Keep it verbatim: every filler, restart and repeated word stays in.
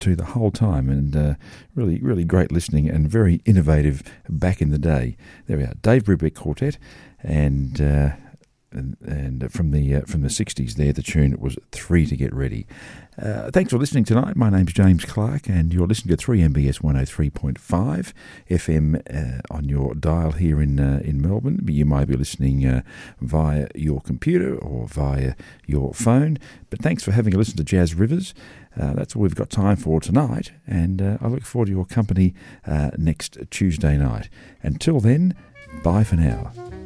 to the whole time, and uh, really, really great listening and very innovative back in the day. There we are, Dave Brubeck Quartet, and uh, and, and from the uh, from the sixties there, the tune was Three to Get Ready. Uh, thanks for listening tonight. My name's James Clark, and you're listening to three M B S one oh three point five F M uh, on your dial here in uh, in Melbourne. You might be listening uh, via your computer or via your phone. But thanks for having a listen to Jazz Rivers. Uh, that's all we've got time for tonight, and uh, I look forward to your company uh, next Tuesday night. Until then, bye for now.